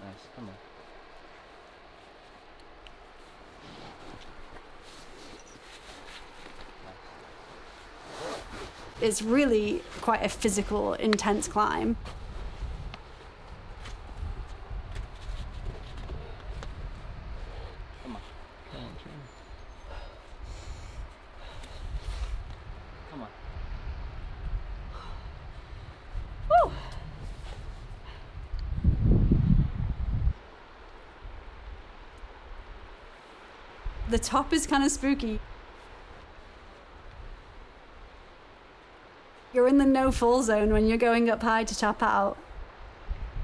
Nice, come on. It's really quite a physical, intense climb. Come on. Come on. Woo! The top is kind of spooky. You're in the no fall zone when you're going up high to top out.